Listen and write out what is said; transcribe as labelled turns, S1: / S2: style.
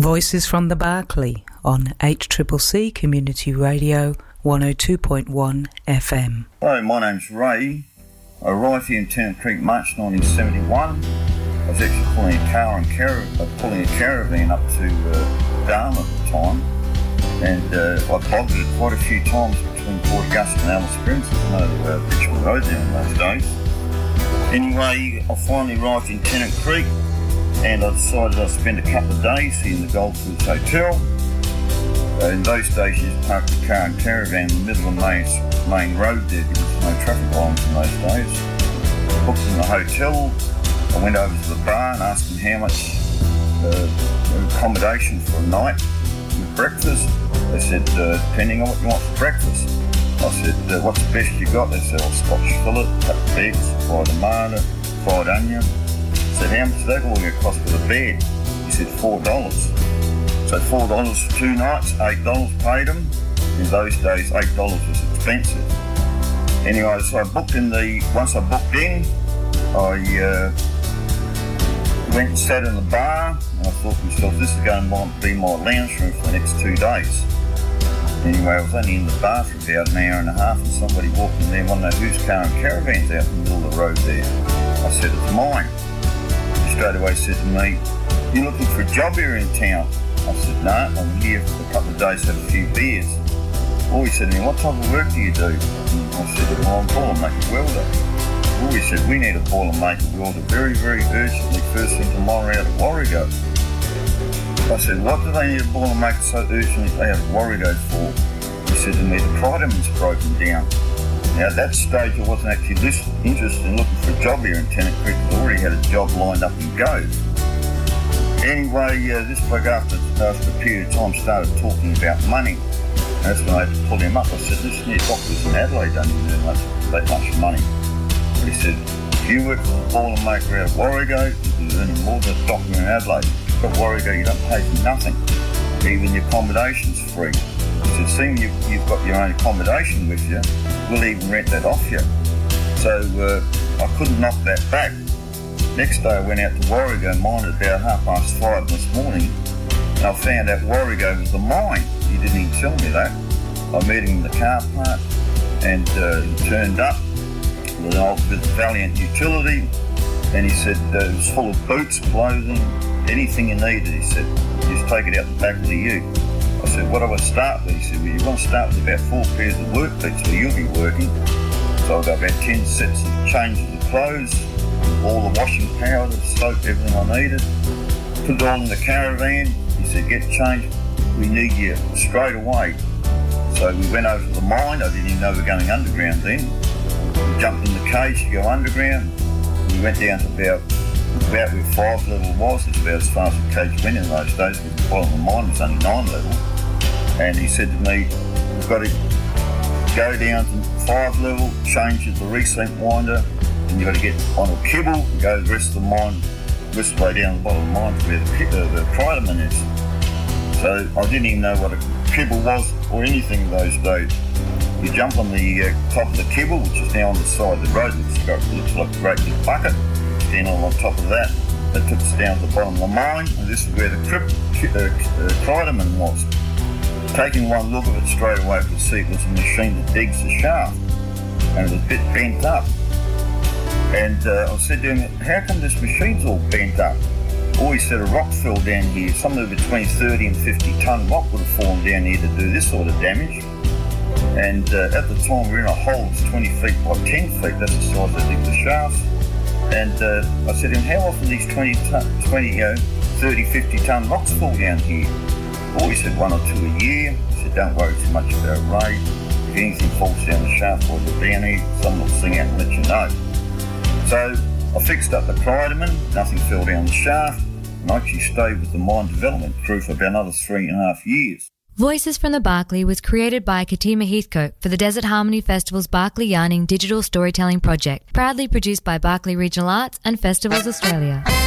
S1: Voices from the Barclay on HCCC Community Radio 102.1 FM.
S2: Hello, my name's Ray. I arrived here in Tennant Creek March 1971. I was actually pulling a caravan up to Darwin at the time, and I bogged it quite a few times between Port Augusta and Alice Springs. There's no Richmond Road there in those days. Anyway, I finally arrived in Tennant Creek, and I decided I'd spend a couple of days here in the Goldfields Hotel. In those days, you just parked the car and caravan in the middle of the main road there because there was no traffic lights in those days. I booked in the hotel. I went over to the bar and asked them how much accommodation for a night with breakfast. They said, depending on what you want for breakfast. I said, what's the best you got? They said, Scotch fillet, cut eggs, fried tomato, fried onion. I said, how much is that all going to cost for the bed? He said, $4. So $4 for 2 nights, $8 paid them. In those days, $8 was expensive. Anyway, so once I booked in, I went and sat in the bar, and I thought to myself, this is going to be my lounge room for the next 2 days. Anyway, I was only in the bar for about an hour and a half, and somebody walked in there and wanted to know whose car and caravan's out in the middle of the road there. I said, it's mine. He straight away said to me, you looking for a job here in town? I said, no, I'm here for a couple of days to have a few beers. He said to me, what type of work do you do? And I said, well, I'm a boilermaker welder. He said, we need a boilermaker welder very, very urgently, first thing tomorrow out of Warrego. I said, what do they need a boilermaker so urgently out of Warrego for? He said to me, the Cryderman's broken down. Now at that stage I wasn't actually interested in looking for a job here in Tennant Creek because I already had a job lined up in Gove. Anyway, this bloke after a period of time started talking about money. And that's when I had to pull him up. I said, listen here, doctors in Adelaide don't even earn that much money. But he said, if you work for a boilermaker out of Warrego, you're earning more than a doctor in Adelaide. But Warrego, you don't pay for nothing. Even your accommodation's free. He said, seeing you've got your own accommodation with you, we'll even rent that off you. So I couldn't knock that back. Next day I went out to Warrego mine at about 5:30 this morning, and I found out Warrego was the mine. He didn't even tell me that. I met him in the car park, and he turned up with an old Valiant utility, and he said it was full of boots, clothing, anything you needed. He said, just take it out the back of the ute. I said, what do I start with? He said, well, you want to start with about 4 pairs of work boots where you'll be working. So I got about 10 sets of changes of clothes, all the washing powder, soap, everything I needed. Put it all in the caravan. He said, get changed. We need you straight away. So we went over to the mine. I didn't even know we were going underground then. We jumped in the cage to go underground. We went down to about where 5 level was. It's about as far as the cage went in those days. The bottom of the mine was only 9 level. And he said to me, we've got to go down to 5 level, change the recent winder, and you've got to get on a kibble and go the rest of the mine, rest of the way down the bottom of the mine to where the Cryderman is. So I didn't even know what a kibble was or anything in those days. You jump on the top of the kibble, which is now on the side of the road, which looks like a great big bucket. Stand on top of that. That took us down to the bottom of the mine, and this is where the Cryderman was. Taking one look at it straight away, I could see it was a machine that digs the shaft, and it was a bit bent up. And I said to him, how come this machine's all bent up? He said a rock fell down here, somewhere between 30 and 50 tonne rock would have fallen down here to do this sort of damage. And at the time we were in a hole that's 20 feet by 10 feet, that's the size they dig the shaft. And I said to him, how often these 30, 50 tonne rocks fall down here? He said 1 or 2 a year. I said, don't worry too much about Ray. If anything falls down the shaft while you're down here, someone will sing out and let you know. So I fixed up the Cryderman, nothing fell down the shaft, and I actually stayed with the mine development crew for about another 3.5 years.
S3: Voices from the Barclay was created by Katima Heathcote for the Desert Harmony Festival's Barclay Yarning Digital Storytelling Project, proudly produced by Barclay Regional Arts and Festivals Australia.